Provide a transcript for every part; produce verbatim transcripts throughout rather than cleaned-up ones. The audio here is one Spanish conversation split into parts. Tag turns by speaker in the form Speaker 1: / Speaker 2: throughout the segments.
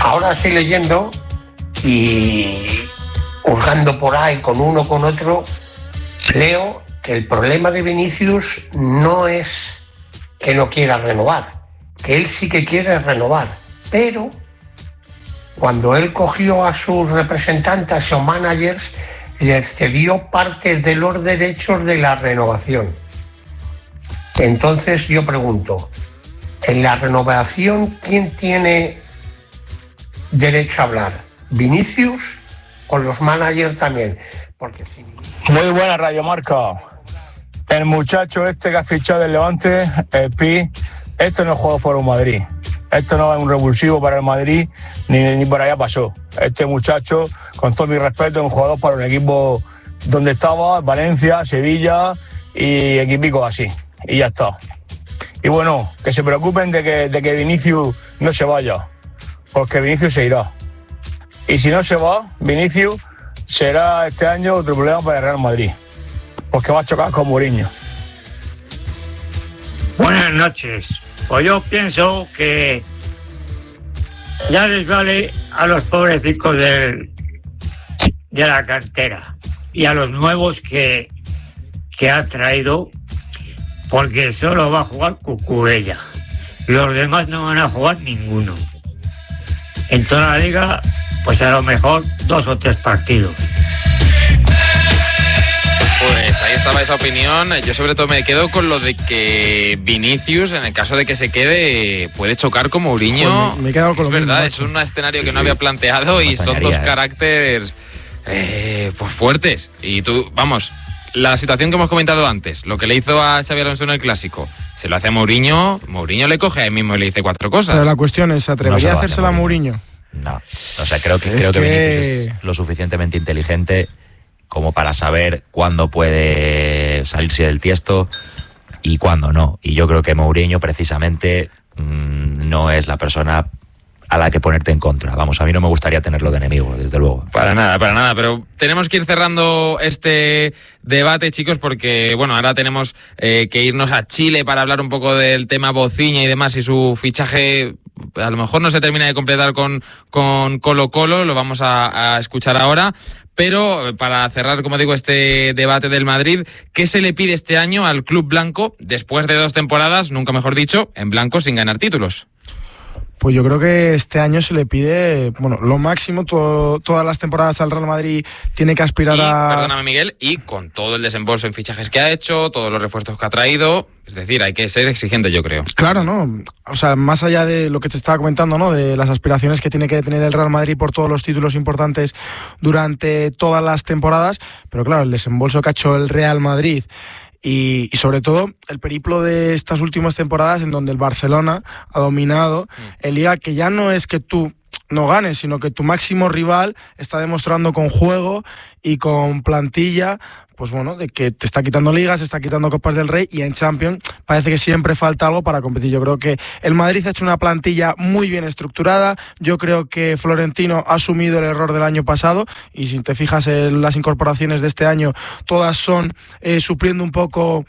Speaker 1: ahora estoy leyendo y hurgando por ahí con uno con otro, leo que el problema de Vinicius no es que no quiera renovar, que él sí que quiere renovar, pero cuando él cogió a sus representantes, a sus managers, les cedió partes de los derechos de la renovación. Entonces yo pregunto, en la renovación, ¿quién tiene derecho a hablar? ¿Vinicius o los managers también? Porque si...
Speaker 2: Muy buena Radio Marca. El muchacho este que ha fichado del Levante, el Pi, este no juega por un Madrid. Esto no es un revulsivo para el Madrid, ni, ni por allá pasó. Este muchacho, con todo mi respeto, es un jugador para un equipo donde estaba, Valencia, Sevilla y equipicos así. Y ya está. Y bueno, que se preocupen de que, de que Vinicius no se vaya, porque Vinicius se irá. Y si no se va, Vinicius será este año otro problema para el Real Madrid, porque va a chocar con Mourinho.
Speaker 3: Buenas noches. Pues yo pienso que ya les vale a los pobrecitos de, de la cantera y a los nuevos que, que ha traído, porque solo va a jugar Cucurella. Los demás no van a jugar ninguno. En toda la liga, pues a lo mejor dos o tres partidos.
Speaker 4: Pues ahí estaba esa opinión. Yo sobre todo me quedo con lo de que Vinicius, en el caso de que se quede, puede chocar con Mourinho.
Speaker 5: Joder, me he quedado con
Speaker 4: es
Speaker 5: lo
Speaker 4: verdad,
Speaker 5: mismo,
Speaker 4: es un escenario que
Speaker 6: sí,
Speaker 4: no había planteado y son dos
Speaker 6: eh.
Speaker 4: caracteres eh, pues fuertes. Y tú, vamos, la situación que hemos comentado antes, lo que le hizo a Xabi Alonso en el Clásico, se lo hace a Mourinho, Mourinho le coge a él mismo y le dice cuatro cosas.
Speaker 5: Pero la cuestión es, ¿se atrevería
Speaker 6: No se
Speaker 5: a hacérsela a Mourinho?
Speaker 6: No, o sea, creo que,
Speaker 5: Es
Speaker 6: creo que,
Speaker 5: que...
Speaker 6: Vinicius es lo suficientemente inteligente como para saber cuándo puede salirse del tiesto y cuándo no. Y yo creo que Mourinho precisamente mmm, no es la persona a la que ponerte en contra. Vamos, a mí no me gustaría tenerlo de enemigo, desde luego.
Speaker 4: Para nada, para nada, pero tenemos que ir cerrando este debate, chicos, porque, bueno, ahora tenemos eh, que irnos a Chile para hablar un poco del tema Bociña y demás, y su fichaje a lo mejor no se termina de completar con, con Colo-Colo, lo vamos a, a escuchar ahora. Pero para cerrar, como digo, este debate del Madrid, ¿qué se le pide este año al club blanco después de dos temporadas, nunca mejor dicho, en blanco sin ganar títulos?
Speaker 5: Pues yo creo que este año se le pide, bueno, lo máximo, todo, todas las temporadas al Real Madrid tiene que aspirar
Speaker 4: y,
Speaker 5: a...
Speaker 4: Perdóname, Miguel, y con todo el desembolso en fichajes que ha hecho, todos los refuerzos que ha traído, es decir, hay que ser exigente, yo creo.
Speaker 5: Claro, ¿no? O sea, más allá de lo que te estaba comentando, ¿no? De las aspiraciones que tiene que tener el Real Madrid por todos los títulos importantes durante todas las temporadas, pero claro, el desembolso que ha hecho el Real Madrid y, y sobre todo el periplo de estas últimas temporadas en donde el Barcelona ha dominado en Liga, que ya no es que tú no ganes, sino que tu máximo rival está demostrando con juego y con plantilla, pues bueno, de que te está quitando ligas, está quitando Copas del Rey, y en Champions parece que siempre falta algo para competir. Yo creo que el Madrid ha hecho una plantilla muy bien estructurada. Yo creo que Florentino ha asumido el error del año pasado, y si te fijas en las incorporaciones de este año, todas son eh, supliendo un poco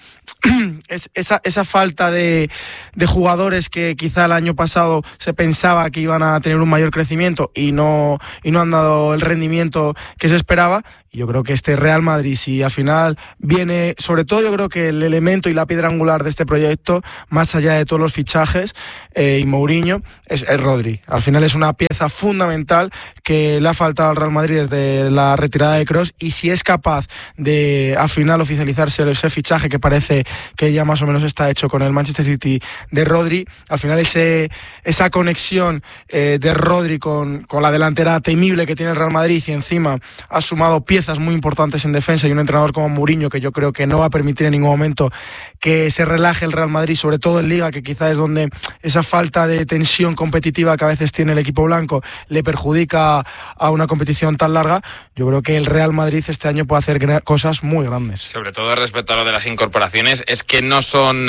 Speaker 5: es, esa, esa falta de, de jugadores que quizá el año pasado se pensaba que iban a tener un mayor crecimiento y no, y no han dado el rendimiento que se esperaba. Y yo creo que este Real Madrid, si al final viene, sobre todo yo creo que el elemento y la piedra angular de este proyecto, más allá de todos los fichajes eh, y Mourinho, es, es Rodri. Al final es una pieza fundamental que le ha faltado al Real Madrid desde la retirada de Kroos, y si es capaz de al final oficializarse ese fichaje que parece que ya más o menos está hecho con el Manchester City de Rodri, al final ese, esa conexión eh, de Rodri con, con la delantera temible que tiene el Real Madrid, y encima ha sumado piezas muy importantes en defensa y un entrenador como Mourinho, que yo creo que no va a permitir en ningún momento que se relaje el Real Madrid, sobre todo en Liga, que quizás es donde esa falta de tensión competitiva que a veces tiene el equipo blanco le perjudica a una competición tan larga. Yo creo que el Real Madrid este año puede hacer gra- cosas muy grandes.
Speaker 4: Sobre todo respecto a lo de las incorporaciones, es que no son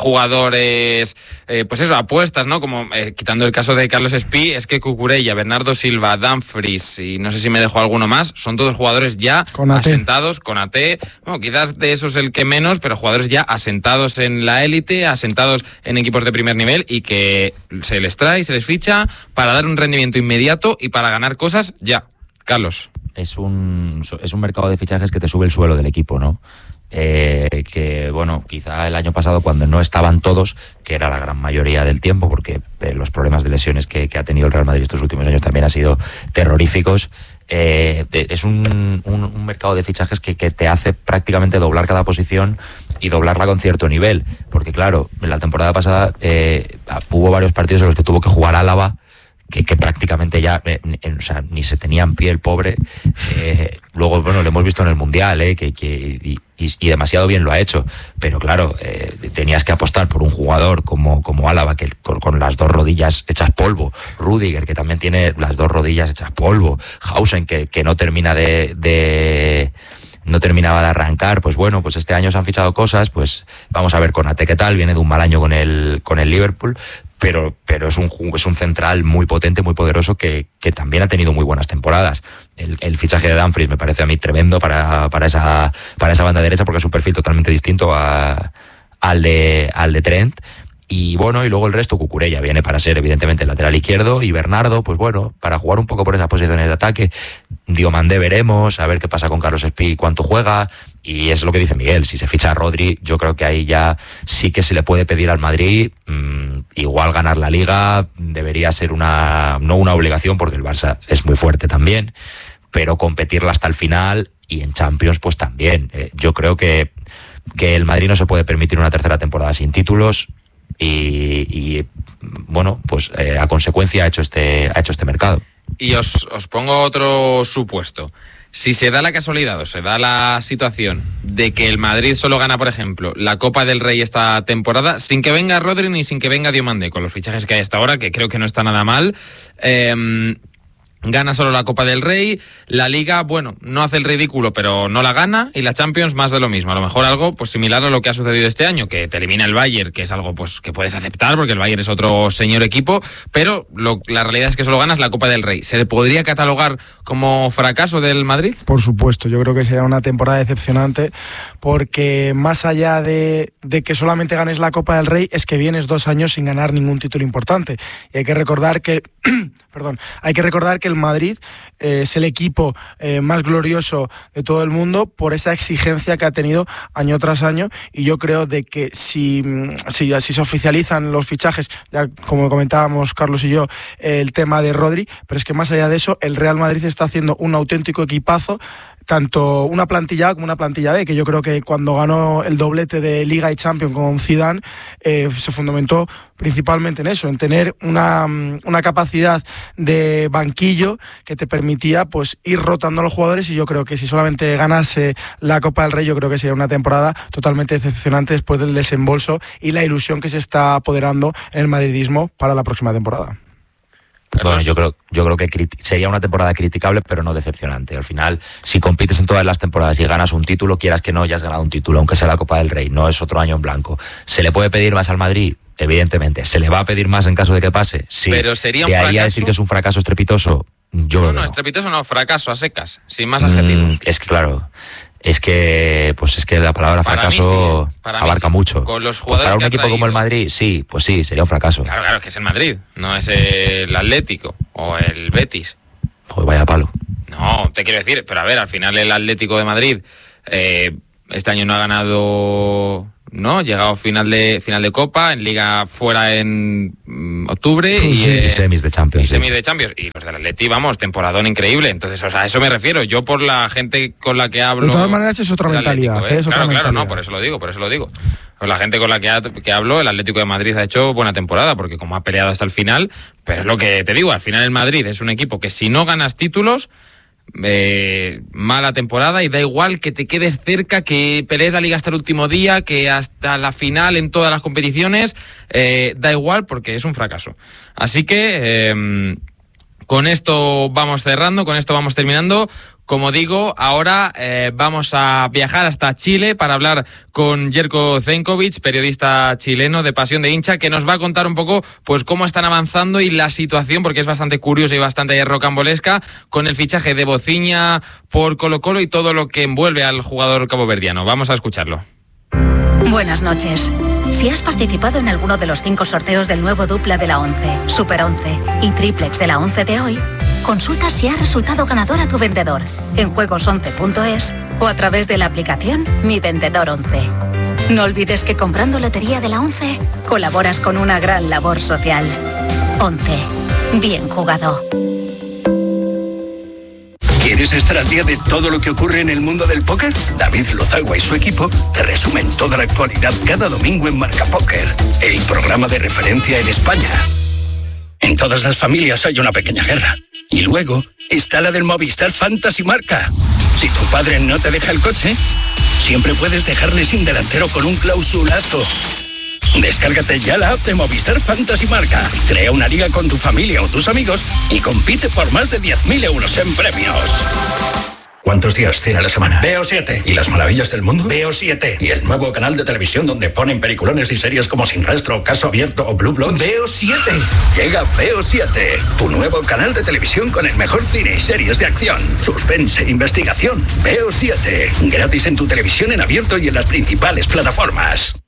Speaker 4: jugadores, eh, pues eso, apuestas, ¿no? Como eh, quitando el caso de Carlos Espí, es que Cucurella, Bernardo Silva, Dumfries y no sé si me dejo alguno más, son todos jugadores jugadores ya asentados, con A T, bueno, quizás de esos el que menos, pero jugadores ya asentados en la élite, asentados en equipos de primer nivel y que se les trae, se les ficha para dar un rendimiento inmediato y para ganar cosas ya. Carlos.
Speaker 6: Es un, es un mercado de fichajes que te sube el suelo del equipo, ¿no? Eh, que bueno, quizá el año pasado cuando no estaban todos, que era la gran mayoría del tiempo, porque eh, los problemas de lesiones que, que ha tenido el Real Madrid estos últimos años también han sido terroríficos. Eh, es un, un, un mercado de fichajes que, que te hace prácticamente doblar cada posición y doblarla con cierto nivel, porque claro, en la temporada pasada eh, hubo varios partidos en los que tuvo que jugar Álava, Que, que prácticamente ya eh, eh, o sea, ni se tenía en pie el pobre. Eh, luego, bueno, lo hemos visto en el Mundial, eh, que, que y, y, y demasiado bien lo ha hecho. Pero claro, eh, tenías que apostar por un jugador como, como Álava, que con, con las dos rodillas hechas polvo. Rüdiger, que también tiene las dos rodillas hechas polvo. Hausen, que, que no termina de... de no terminaba de arrancar. Pues bueno, pues este año se han fichado cosas, pues vamos a ver con Ate qué tal, viene de un mal año con el, con el Liverpool, pero, pero es un es un central muy potente, muy poderoso, que, que también ha tenido muy buenas temporadas. El, el fichaje de Dumfries me parece a mí tremendo para, para esa, para esa banda derecha, porque es un perfil totalmente distinto a, al de, al de Trent. Y bueno, y luego el resto, Cucurella viene para ser evidentemente el lateral izquierdo, y Bernardo, pues bueno, para jugar un poco por esas posiciones de ataque. Diomandé veremos, a ver qué pasa con Carlos Espí, cuánto juega, y es lo que dice Miguel, si se ficha a Rodri, yo creo que ahí ya sí que se le puede pedir al Madrid, mmm, igual ganar la Liga, debería ser una, no una obligación, porque el Barça es muy fuerte también, pero competirla hasta el final, y en Champions pues también. Eh, yo creo que, que el Madrid no se puede permitir una tercera temporada sin títulos, Y, y bueno, pues eh, a consecuencia ha hecho este ha hecho este mercado.
Speaker 4: Y os, os pongo otro supuesto. Si se da la casualidad o se da la situación de que el Madrid solo gana, por ejemplo, la Copa del Rey esta temporada, sin que venga Rodri ni sin que venga Diomandé, con los fichajes que hay hasta ahora, que creo que no está nada mal, eh, gana solo la Copa del Rey, la Liga, bueno, no hace el ridículo, pero no la gana, y la Champions más de lo mismo. A lo mejor algo pues similar a lo que ha sucedido este año, que te elimina el Bayern, que es algo pues que puedes aceptar, porque el Bayern es otro señor equipo, pero lo, la realidad es que solo ganas la Copa del Rey. ¿Se le podría catalogar como fracaso del Madrid?
Speaker 5: Por supuesto, yo creo que será una temporada decepcionante, porque más allá de, de que solamente ganes la Copa del Rey, es que vienes dos años sin ganar ningún título importante. Y hay que recordar que perdón, hay que recordar que el Madrid eh, es el equipo eh, más glorioso de todo el mundo por esa exigencia que ha tenido año tras año, y yo creo de que si, si, si se oficializan los fichajes, ya como comentábamos Carlos y yo, eh, el tema de Rodri, pero es que más allá de eso, el Real Madrid está haciendo un auténtico equipazo, tanto una plantilla A como una plantilla B, que yo creo que cuando ganó el doblete de Liga y Champions con Zidane, eh, se fundamentó principalmente en eso, en tener una, una capacidad de banquillo que te permitía pues ir rotando a los jugadores, y yo creo que si solamente ganase la Copa del Rey, yo creo que sería una temporada totalmente decepcionante después del desembolso y la ilusión que se está apoderando en el madridismo para la próxima temporada.
Speaker 6: Bueno, yo creo, yo creo que crit- sería una temporada criticable, pero no decepcionante. Al final, si compites en todas las temporadas y ganas un título, quieras que no, ya has ganado un título, aunque sea la Copa del Rey, no es otro año en blanco. ¿Se le puede pedir más al Madrid? Evidentemente. ¿Se le va a pedir más en caso de que pase? Sí.
Speaker 4: Pero sería un
Speaker 6: de ahí
Speaker 4: fracaso.
Speaker 6: a decir que es un fracaso estrepitoso, yo
Speaker 4: No,
Speaker 6: lo
Speaker 4: no,
Speaker 6: veo.
Speaker 4: estrepitoso no, fracaso a secas, sin más adjetivos.
Speaker 6: Mm, es que claro, es que pues es que la palabra
Speaker 4: Para
Speaker 6: fracaso
Speaker 4: mí sí, ¿eh? Para mí
Speaker 6: abarca
Speaker 4: sí.
Speaker 6: mucho.
Speaker 4: Con los
Speaker 6: Pues
Speaker 4: jugadores
Speaker 6: para un
Speaker 4: que ha
Speaker 6: equipo como el
Speaker 4: traído.
Speaker 6: Madrid, sí, pues sí, sería un fracaso.
Speaker 4: Claro, claro, que es el Madrid, no es el Atlético o el Betis.
Speaker 6: Joder, vaya palo.
Speaker 4: No, te quiero decir, pero a ver, al final el Atlético de Madrid eh, este año no ha ganado, ¿no? Llegado a final de final de Copa, en Liga fuera en mm, octubre y,
Speaker 6: Sí,
Speaker 4: eh,
Speaker 6: y semis de Champions.
Speaker 4: y
Speaker 6: sí.
Speaker 4: semis de Champions. Y los del Atleti, vamos, temporadón increíble. Entonces, o sea, a eso me refiero. Yo por la gente con la que hablo...
Speaker 5: De todas maneras es otra
Speaker 4: del
Speaker 5: mentalidad,
Speaker 4: Atlético,
Speaker 5: ¿eh? Es otra
Speaker 4: claro, claro,
Speaker 5: mentalidad.
Speaker 4: no, por eso lo digo, por eso lo digo. Con la gente con la que, ha- que hablo, el Atlético de Madrid ha hecho buena temporada, porque como ha peleado hasta el final, pero es lo que te digo, al final el Madrid es un equipo que si no ganas títulos... Eh, mala temporada, y da igual que te quedes cerca, que pelees la liga hasta el último día, que hasta la final en todas las competiciones, eh, da igual, porque es un fracaso. Así que eh, con esto vamos cerrando, con esto vamos terminando. como digo, ahora eh, vamos a viajar hasta Chile para hablar con Jerko Zenkovic, periodista chileno de Pasión de Hincha, que nos va a contar un poco pues cómo están avanzando y la situación, porque es bastante curiosa y bastante rocambolesca, con el fichaje de Bociña por Colo-Colo y todo lo que envuelve al jugador caboverdiano. Vamos a escucharlo.
Speaker 7: Buenas noches. Si has participado en alguno de los cinco sorteos del nuevo dupla de la once, Super once y Triplex de la once de hoy, consulta si ha resultado ganador a tu vendedor en juegos once punto es o a través de la aplicación Mi Vendedor once. No olvides que comprando Lotería de la once colaboras con una gran labor social. once. Bien jugado.
Speaker 8: ¿Quieres estar al día de todo lo que ocurre en el mundo del póker? David Lozagua y su equipo te resumen toda la actualidad cada domingo en Marca Póker, el programa de referencia en España. En todas las familias hay una pequeña guerra. Y luego está la del Movistar Fantasy Marca. Si tu padre no te deja el coche, siempre puedes dejarle sin delantero con un clausulazo. Descárgate ya la app de Movistar Fantasy Marca. Crea una liga con tu familia o tus amigos y compite por más de diez mil euros en premios. ¿Cuántos días tiene la semana? Veo siete. ¿Y las maravillas del mundo? Veo siete. ¿Y el nuevo canal de televisión donde ponen peliculones y series como Sin Rastro, Caso Abierto o Blue Bloods? Veo siete. Llega Veo siete, tu nuevo canal de televisión con el mejor cine y series de acción, suspense e investigación. Veo siete. Gratis en tu televisión en abierto y en las principales plataformas.